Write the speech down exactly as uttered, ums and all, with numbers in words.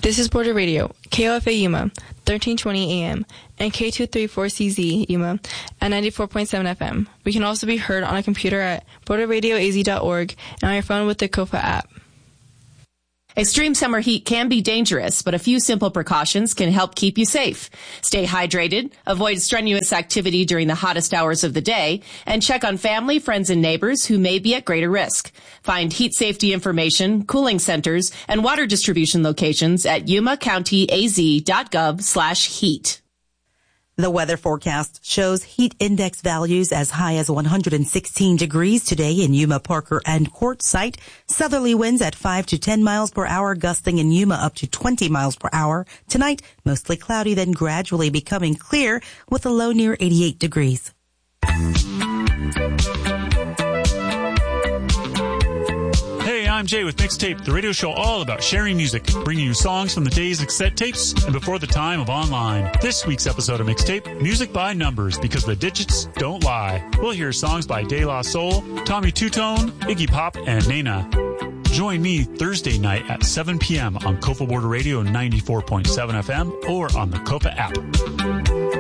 This is Border Radio, K O F A Yuma, thirteen twenty A M, and K two thirty-four C Z Yuma at ninety-four point seven F M. We can also be heard on a computer at border radio a z dot org and on your phone with the K O F A app. Extreme summer heat can be dangerous, but a few simple precautions can help keep you safe. Stay hydrated, avoid strenuous activity during the hottest hours of the day, and check on family, friends, and neighbors who may be at greater risk. Find heat safety information, cooling centers, and water distribution locations at yuma county a z dot gov slash heat. The weather forecast shows heat index values as high as one hundred sixteen degrees today in Yuma, Parker, and Quartzsite. Southerly winds at five to ten miles per hour, gusting in Yuma up to twenty miles per hour. Tonight, mostly cloudy, then gradually becoming clear with a low near eighty-eight degrees. Hey, I'm Jay with Mixtape, the radio show all about sharing music, bringing you songs from the days of cassette tapes and before the time of online. This week's episode of Mixtape, music by numbers, because the digits don't lie. We'll hear songs by De La Soul, Tommy Two-Tone, Iggy Pop, and Nena. Join me Thursday night at seven p.m. on K O F A Border Radio ninety-four point seven F M or on the K O F A app.